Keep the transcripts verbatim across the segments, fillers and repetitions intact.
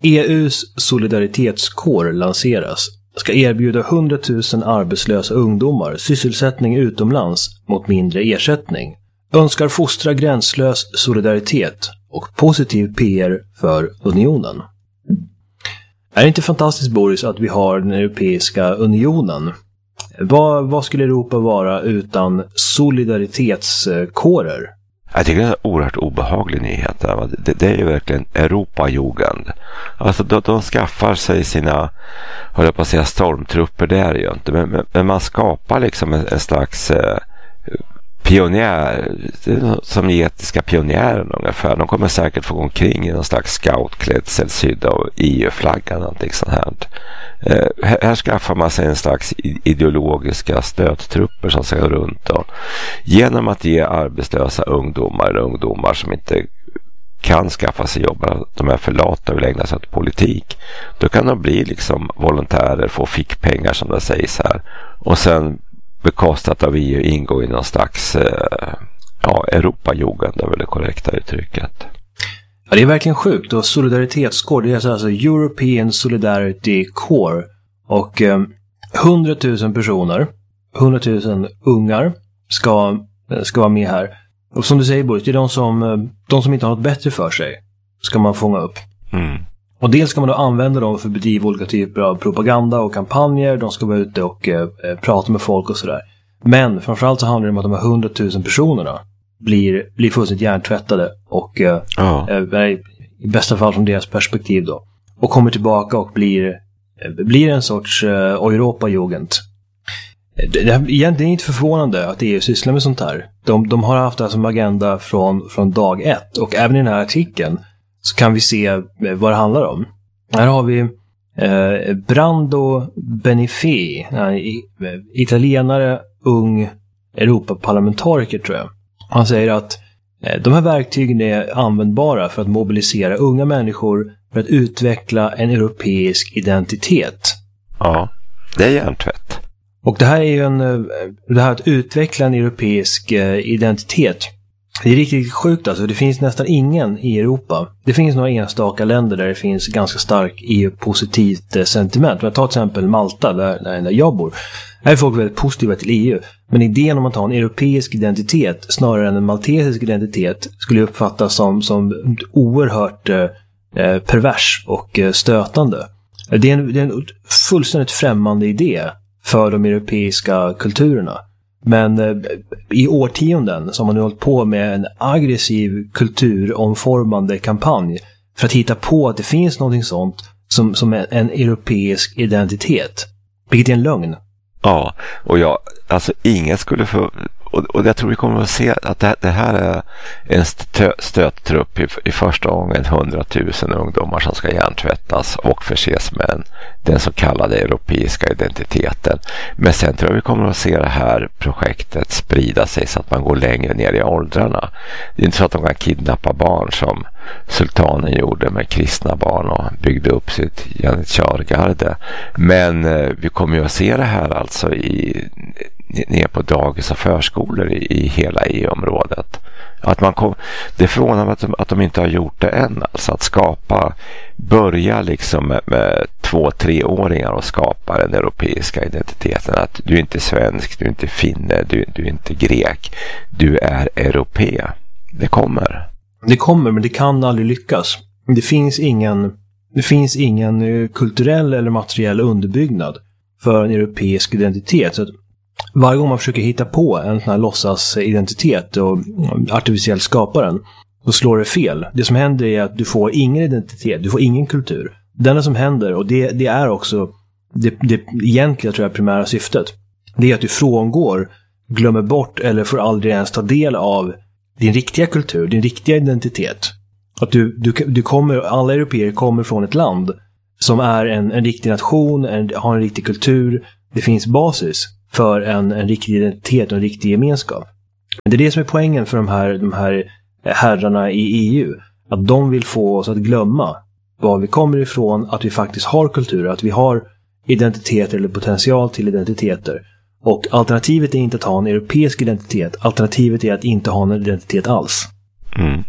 E U:s solidaritetskår lanseras. Ska erbjuda hundratusen arbetslösa ungdomar sysselsättning utomlands mot mindre ersättning. Önskar fostra gränslös solidaritet och positiv P R för unionen. Är det inte fantastiskt, Boris, att vi har den Europeiska unionen? Vad, vad skulle Europa vara utan solidaritetskårer? Jag tycker det är en oerhört obehaglig nyhet. Det, det är ju verkligen Europa-jugend. Alltså de, de skaffar sig sina, höll jag på att säga, stormtrupper, det är ju inte. Men, men, men man skapar liksom en, en slags eh, pionjär, som etiska pionjärer ungefär. De kommer säkert få gå omkring i någon slags scoutklädsel sydd av E U-flaggan, någonting sånt här. Eh, här, här skaffar man sig en slags ideologiska stödtrupper som ska gå runt. Och genom att ge arbetslösa ungdomar eller ungdomar som inte kan skaffa sig jobb, de är för lata och vill ägna sig åt politik, då kan de bli liksom volontärer, få fickpengar som det sägs här, och sen bekostat av E U ingå i någon slags eh, ja, Europa-jugend, är väl det korrekta uttrycket. Ja, det är verkligen sjukt. Och solidaritetskår, det är alltså European Solidarity Corps. Och eh, hundratusen personer, hundratusen ungar ska, ska vara med här. Och som du säger, Boris, det är de som, de som inte har något bättre för sig ska man fånga upp. Mm. Och dels ska man då använda dem för att bedriva olika typer av propaganda och kampanjer. De ska vara ute och eh, prata med folk och sådär. Men framförallt så handlar det om att de här hundratusen personerna blir, blir fullständigt hjärntvättade. Och eh, oh. eh, i bästa fall från deras perspektiv då. Och kommer tillbaka och blir, eh, blir en sorts eh, Europa-jugend. Det är egentligen inte förvånande att E U sysslar med sånt här. De, de har haft det här som agenda från, från dag ett. Och även i den här artikeln så kan vi se vad det handlar om. Här har vi eh, Brando Benifei, italienare, ung Europaparlamentariker tror jag. Han säger att eh, de här verktygen är användbara för att mobilisera unga människor för att utveckla en europeisk identitet. Ja, det är hjärntvätt. Och det här är ju en, det här att utveckla en europeisk identitet. Det är riktigt sjukt alltså. Det finns nästan ingen i Europa. Det finns några enstaka länder där det finns ganska stark E U-positivt sentiment. Jag tar till exempel Malta, där, där jag bor. Här är folk väldigt positiva till E U. Men idén om att ha en europeisk identitet snarare än en maltesisk identitet skulle uppfattas som, som oerhört eh, pervers och stötande. Det är, en, det är en fullständigt främmande idé för de europeiska kulturerna. Men eh, i årtionden så har man nu hållit på med en aggressiv kulturomformande kampanj för att hitta på att det finns någonting sånt som, som en, en europeisk identitet. Vilket är en lögn. Ja, och jag, alltså ingen skulle få, och, och jag tror vi kommer att se att det, det här är en stö, stöttrupp i, i första gången hundratusen ungdomar som ska hjärntvättas och förses med en, den så kallade europeiska identiteten. Men sen tror jag vi kommer att se det här projektet sprida sig så att man går längre ner i åldrarna. Det är inte så att de kan kidnappa barn som sultanen gjorde med kristna barn och byggde upp sitt janitjargarde. Men eh, vi kommer ju att se det här alltså i ner på dagis och förskolor i, i hela E U-området. Att man kom, det är förvånande att de, att de inte har gjort det än. Alltså att skapa, börja liksom med, med två, treåringar och skapa den europeiska identiteten. Att du är inte svensk, du är inte finne, du, du är inte grek. Du är europé. Det kommer. Det kommer, men det kan aldrig lyckas. Det finns ingen, det finns ingen kulturell eller materiell underbyggnad för en europeisk identitet. Så att varje gång man försöker hitta på en sån här låtsasidentitet och artificiellt skapa den, så slår det fel. Det som händer är att du får ingen identitet, du får ingen kultur. Det enda som händer, och det, det är också det, det egentligen tror jag primära syftet, det är att du frångår, glömmer bort eller får aldrig ens ta del av din riktiga kultur, din riktiga identitet. Att du, du, du kommer, alla européer kommer från ett land som är en, en riktig nation, en, har en riktig kultur. Det finns basis för en, en riktig identitet och en riktig gemenskap. Det är det som är poängen för de här, de här herrarna i E U. Att de vill få oss att glömma var vi kommer ifrån, att vi faktiskt har kulturer, att vi har identiteter eller potential till identiteter. Och alternativet är inte att ha en europeisk identitet. Alternativet är att inte ha en identitet alls. Mm.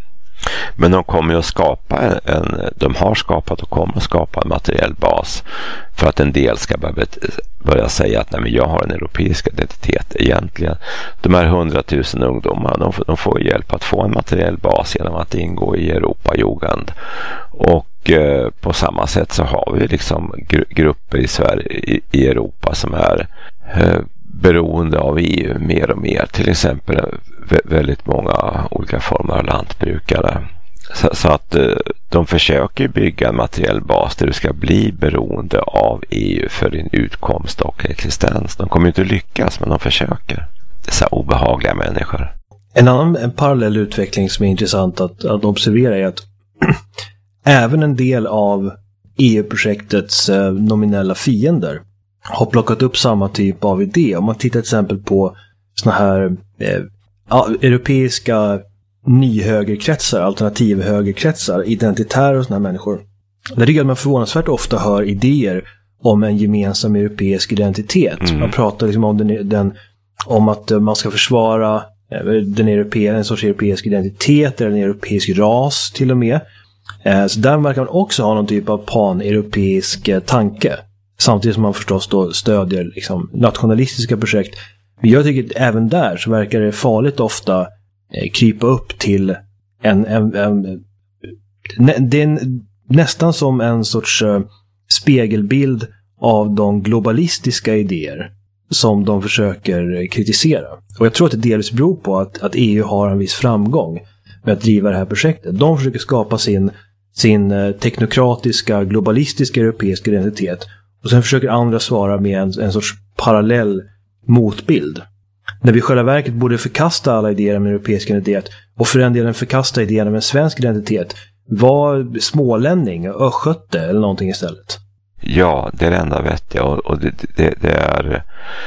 Men de kommer att skapa en, de har skapat och kommer att skapa en materiell bas för att en del ska börja, börja säga att nej, men jag har en europeisk identitet egentligen. De här hundratusen ungdomar, de, de får hjälp att få en materiell bas genom att ingå i Europa-jugend. Och eh, på samma sätt så har vi liksom gru- grupper i Sverige, i, i Europa som är eh, beroende av E U mer och mer. Till exempel väldigt många olika former av lantbrukare. Så, så att eh, de försöker bygga en materiell bas där du ska bli beroende av E U för din utkomst och existens. De kommer inte att lyckas, men de försöker. Dessa obehagliga människor. En annan en parallell utveckling som är intressant att, att observera är att även en del av E U-projektets eh, nominella fiender har plockat upp samma typ av idé. Om man tittar till exempel på såna här eh, europeiska nyhögerkretsar, alternativhögerkretsar, identitära och såna här människor. Där tycker jag att man förvånansvärt ofta hör idéer om en gemensam europeisk identitet. Mm. Man pratar liksom om, den, den, om att man ska försvara den europe, en sorts europeisk identitet eller en europeisk ras till och med. Eh, så där verkar man också ha någon typ av pan-europeisk tanke. Samtidigt som man förstås då stödjer liksom nationalistiska projekt. Men jag tycker att även där så verkar det farligt ofta eh, krypa upp till en, en, en, nä, det är en, nästan som en sorts eh, spegelbild av de globalistiska idéer som de försöker kritisera. Och jag tror att det delvis beror på att, att E U har en viss framgång med att driva det här projektet. De försöker skapa sin, sin eh, teknokratiska, globalistiska europeiska identitet. Och sen försöker andra svara med en, en sorts parallell motbild. När vi i själva verket borde förkasta alla idéer om europeisk identitet och för den delen förkasta idéer om en svensk identitet. Var smålänning, östgöte eller någonting istället. Ja, det är det enda vettiga och, och det, det, det är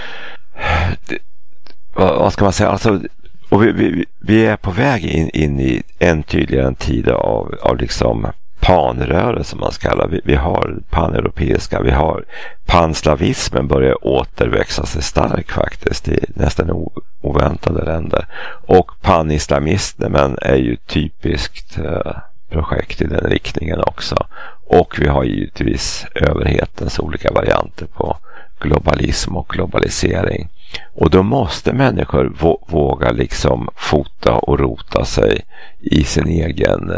det, vad, vad ska man säga, alltså, och vi, vi, vi är på väg in, in i en tydligare tid av, av liksom panrörelse som man ska kalla. Vi, vi har paneuropeiska, vi har panslavismen börjar återväxa sig stark faktiskt i nästan o, oväntade länder. Och panislamismen är ju typiskt eh, projekt i den riktningen också. Och vi har givetvis överhetens olika varianter på globalism och globalisering. Och då måste människor våga liksom fota och rota sig i sin egen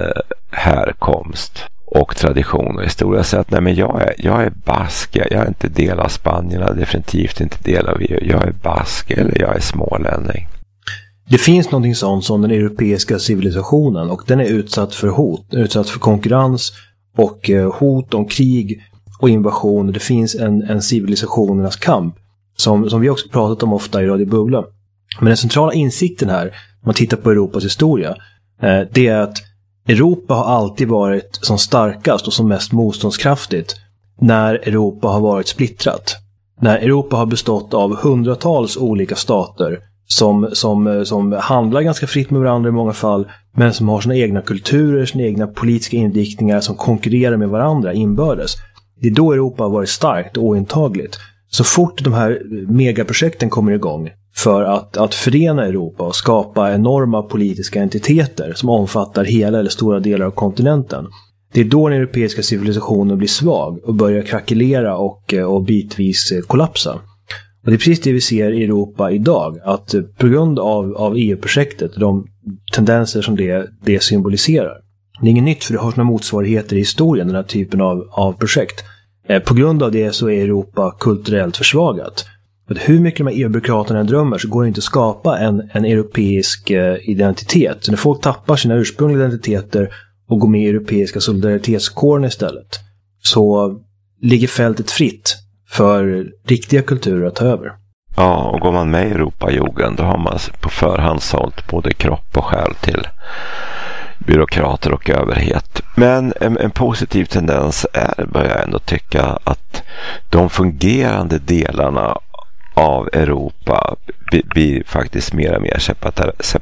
härkomst och tradition och historia. Så att nej, men jag är, jag är bask, jag är inte del av Spanien, jag är definitivt inte del av E U. Jag är bask eller jag är smålänning. Det finns någonting sånt som den europeiska civilisationen och den är utsatt för hot, utsatt för konkurrens och hot om krig och invasion. Det finns en, en civilisationernas kamp som, som vi också pratat om ofta i Radio Bubbla. Men den centrala insikten här, om man tittar på Europas historia, eh, det är att Europa har alltid varit som starkast och som mest motståndskraftigt när Europa har varit splittrat. När Europa har bestått av hundratals olika stater som, som, som handlar ganska fritt med varandra i många fall, men som har sina egna kulturer, sina egna politiska inriktningar som konkurrerar med varandra inbördes. Det är då Europa har varit starkt och ointagligt. Så fort de här megaprojekten kommer igång för att, att förena Europa och skapa enorma politiska entiteter som omfattar hela eller stora delar av kontinenten, det är då den europeiska civilisationen blir svag och börjar krackelera och, och bitvis kollapsa. Och det är precis det vi ser i Europa idag, att på grund av, av E U-projektet och de tendenser som det, det symboliserar. Det är inget nytt för det har såna motsvarigheter i historien, den här typen av, av projekt. Eh, på grund av det så är Europa kulturellt försvagat. För hur mycket de här E U-byråkraterna drömmer så går det inte att skapa en, en europeisk eh, identitet. Så när folk tappar sina ursprungliga identiteter och går med i europeiska solidaritetskåren istället, så ligger fältet fritt för riktiga kulturer att ta över. Ja, och går man med i Europa-jugend då har man på förhand sålt både kropp och själ till byråkrater och överhet. Men en, en positiv tendens är, börjar jag ändå tycka, att de fungerande delarna av Europa blir faktiskt mer och mer